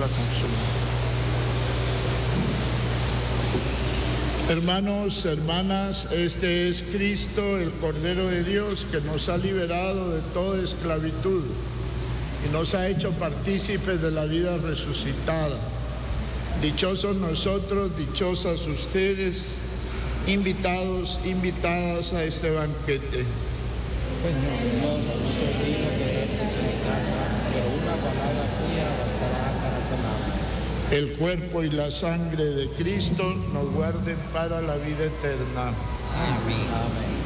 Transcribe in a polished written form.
consuma. Hermanos, hermanas, este es Cristo, el Cordero de Dios, que nos ha liberado de toda esclavitud y nos ha hecho partícipes de la vida resucitada. Dichosos nosotros, dichosas ustedes, invitados, invitadas a este banquete. Señor, no soy digno de entres en mi casa, pero una palabra tuya bastará para sanarme. El cuerpo y la sangre de Cristo nos guarden para la vida eterna. Amén. Amén.